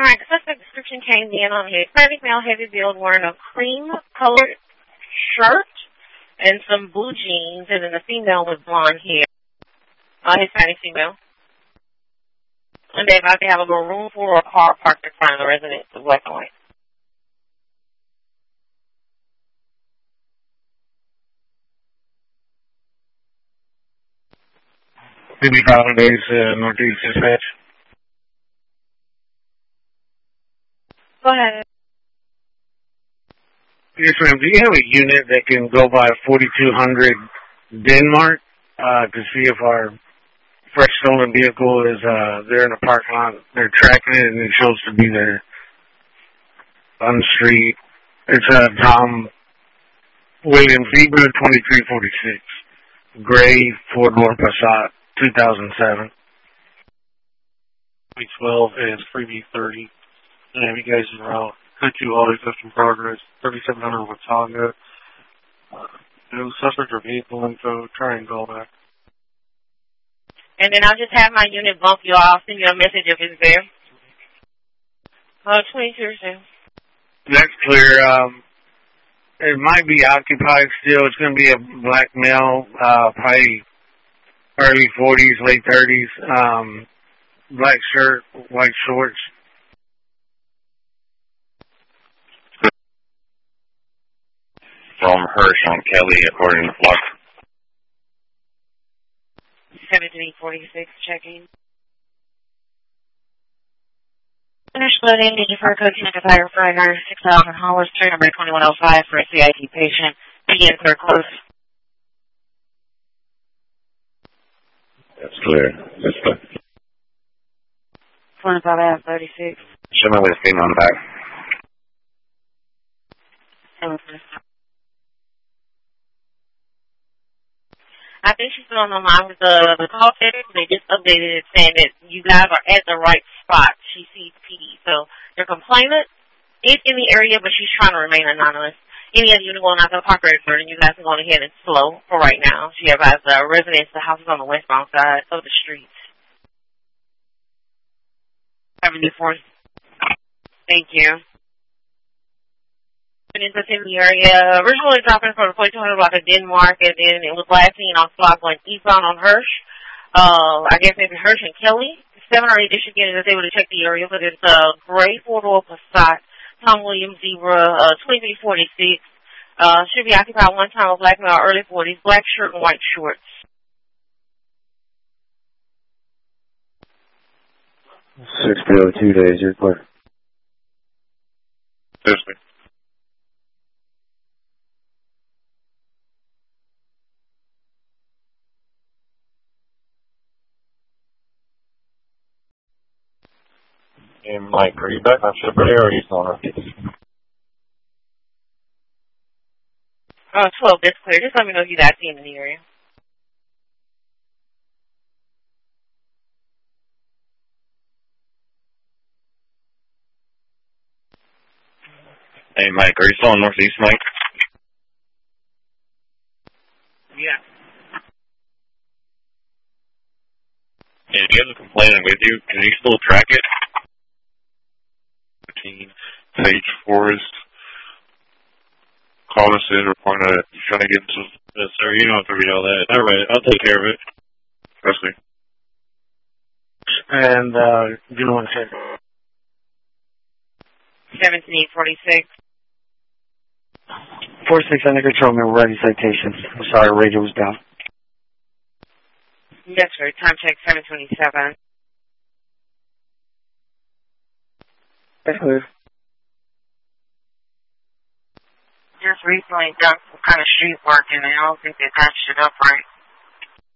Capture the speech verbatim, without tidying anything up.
right, the suspect description came in on a Hispanic male, heavy build, wearing a cream-colored shirt and some blue jeans, and then the female with blonde hair. Uh, Hispanic female. And they about to have a room for a car parked in front of the residence of black and white. City Holidays, uh, Northeast Dispatch. Go ahead. Yes, ma'am. Do you have a unit that can go by forty-two hundred Denmark uh, to see if our fresh stolen vehicle is uh, there in the parking lot? They're tracking it, and it shows to be there on the street. It's uh, Tom William Bieber, twenty-three forty-six. Gray, four-door Passat, two thousand seven. twenty twelve is Freebie thirty. And you guys are out. Two autos just in progress. thirty-seven hundred Watauga. Uh, no suspect or vehicle info. Try and call back. And then I'll just have my unit bump you off. Send you a message if it's there. Uh, twenty-two. That's clear. Um, it might be occupied still. It's going to be a black male, uh, probably early forties, late thirties. Um, black shirt, white shorts. From Hirsch on Kelly, according to Flock. seventeen forty-six, checking. Finish loading, need you for a code connected fire fragger, six thousand Hollis, three number twenty-one oh five for a C I T patient. Begin clear close. That's clear. That's clear. twenty-five Ave thirty-six. Show me where the female on the back. I think she's still on the line with the, the call center. They just updated it saying that you guys are at the right spot. She sees P D. So your complainant is in the area, but she's trying to remain anonymous. Any other unit going out to the park record, and you guys are going ahead and slow for right now. She advised the residents, the houses on the westbound side of the streets. seventy-four. Thank you. In the area, originally dropping from the forty-two hundred block of Denmark, and then it was last seen on Flock going eastbound on Hirsch. Uh, I guess maybe Hirsch and Kelly. seven or eight district units was able to check the area, but it's a gray four-door Passat, Tom Williams Zebra, uh, twenty-three forty-six. Uh, should be occupied one time with black male, early forties, black shirt and white shorts. sixty oh two days, you're clear. Seriously. And Mike, are you back on Shepherd Air or are you still on our feet? Uh, twelve, that's clear. Just let me know if you guys see him in the area. Hey, Mike, are you still on Northeast, Mike? Yeah. Hey, do you have the complainant with you? Can you still track it? Sage Forest. Call us in, report that you're trying to get some. Uh, sir, you don't have to read all that. All right, I'll take care of it. Trust me. And, uh, give me one second. seventeen forty-six. forty-six under control, man. We're ready citations. I'm sorry, radio was down. That's right. Time check seven twenty-seven. That's clear. Just recently done some kind of street work, and I don't think they patched it up right.